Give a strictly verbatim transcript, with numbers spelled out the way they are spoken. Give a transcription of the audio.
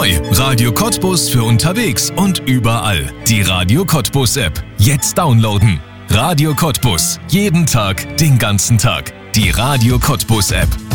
Neu, Radio Cottbus für unterwegs und überall. Die Radio Cottbus App. Jetzt downloaden. Radio Cottbus. Jeden Tag, den ganzen Tag. Die Radio Cottbus App.